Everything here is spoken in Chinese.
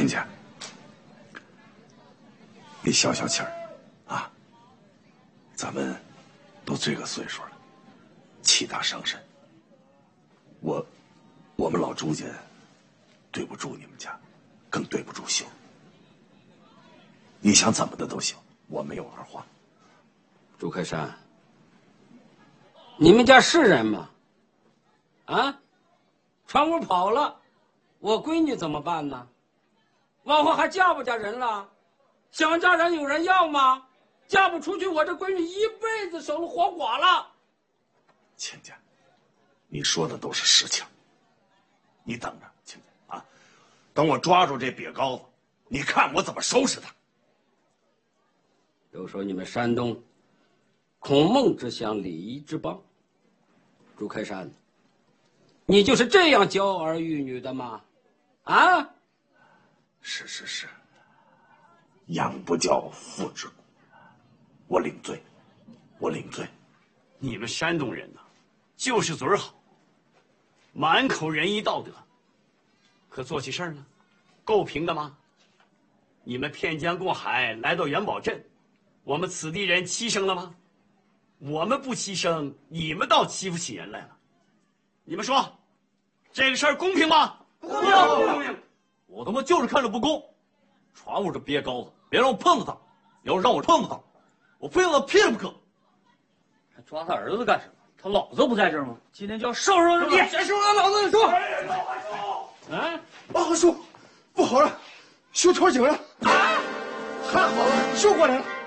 亲家，你消消气儿，啊，咱们都这个岁数了，气大伤身。我们老朱家对不住你们家，更对不住秀。你想怎么的都行，我没有二话。 朱开山，你们家是人吗？啊，船务跑了，我闺女怎么办呢？往后还嫁不嫁人了？想嫁人有人要吗？嫁不出去，我这闺女一辈子守了活寡了。 亲家，你说的都是实情。你等着，亲家啊，等我抓住这瘪羔子，你看我怎么收拾他。 都说你们山东孔孟之乡，礼仪之邦。朱开山，你就是这样教儿育女的吗？啊？ 是，养不教，父之过。我领罪。 你们山东人呐，就是嘴儿好，满口仁义道德，可做起事儿呢，够凭的吗？你们骗江过海来到元宝镇，我们此地人牺牲了吗？我们不牺牲，你们倒欺负起人来了。你们说，这个事儿公平吗？不公平！ 我他妈就是看着不公，船务这瘪羔子，别让我碰到他，要是让我碰到他，我非要他劈了不可。 还抓他儿子干什么？他老子不在这儿吗？今天就要收拾他爹！ 先说俺老子说。 叔，不好了，秀超警了！太好了，秀过来了。